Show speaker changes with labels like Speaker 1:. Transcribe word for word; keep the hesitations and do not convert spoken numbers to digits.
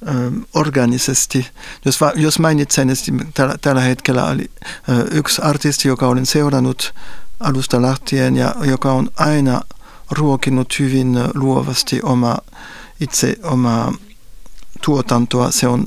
Speaker 1: organisesti. Jos, va, jos mainitsen, että tällä, tällä hetkellä oli yksi artisti, joka olen seurannut alusta lähtien ja joka on aina ruokinut hyvin luovasti oma, itse omaa tuotantoa. Se on